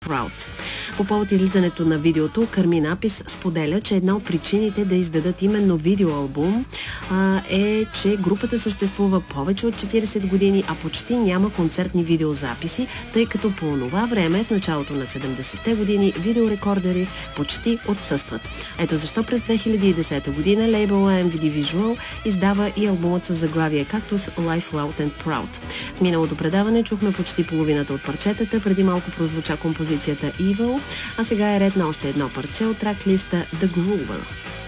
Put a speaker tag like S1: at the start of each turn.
S1: Proud. По повод излизането на видеото, Кармин Апис споделя, че една от причините да издадат именно видеоалбум е, че групата съществува повече от 40 години, а почти няма концертни видеозаписи, тъй като по това време, в началото на 70-те години, видеорекордери почти отсъстват. Ето защо през 2010 година лейбъла MVD Visual издава и албумът с заглавие Cactus Life Loud and Proud. В миналото предаване чухме почти половината от парчетата, преди малко прозвуча композицията Evil, а сега е ред на още едно парче от трак-листа The Groover.